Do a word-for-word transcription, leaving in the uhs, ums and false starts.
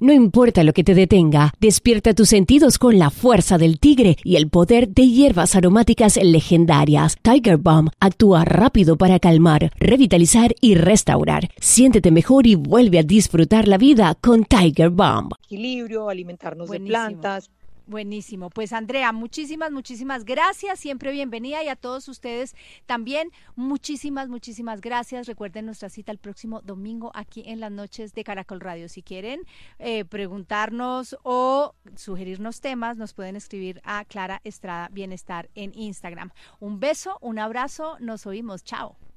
No importa lo que te detenga, despierta tus sentidos con la fuerza del tigre y el poder de hierbas aromáticas legendarias. Tiger Balm actúa rápido para calmar, revitalizar y restaurar. Siéntete mejor y vuelve a disfrutar la vida con Tiger Balm. Equilibrio, alimentarnos Buenísimo. de plantas. Buenísimo. Pues Andrea, muchísimas, muchísimas gracias. Siempre bienvenida y a todos ustedes también muchísimas, muchísimas gracias. Recuerden nuestra cita el próximo domingo aquí en las noches de Caracol Radio. Si quieren eh, preguntarnos o sugerirnos temas, nos pueden escribir a Clara Estrada Bienestar en Instagram. Un beso, un abrazo, nos oímos. Chao.